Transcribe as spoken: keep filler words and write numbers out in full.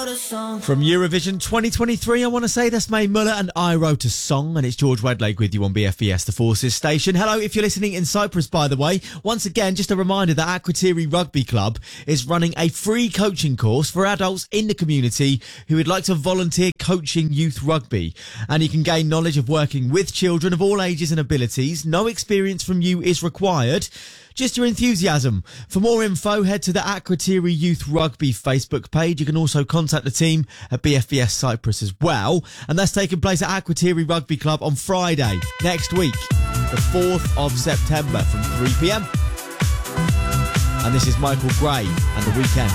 From Eurovision twenty twenty-three, I want to say that's Mae Muller and I Wrote a Song, and it's George Wedlake with you on B F B S, the Forces station. Hello, if you're listening in Cyprus, by the way. Once again, just a reminder that Akrotiri Rugby Club is running a free coaching course for adults in the community who would like to volunteer coaching youth rugby. And you can gain knowledge of working with children of all ages and abilities. No experience from you is required, just your enthusiasm. For more info, head to the Akrotiri Youth Rugby Facebook page. You can also contact the team at B F B S Cyprus as well. And that's taking place at Akrotiri Rugby Club on Friday next week, the fourth of September from three p m. And this is Michael Gray and The Weekend.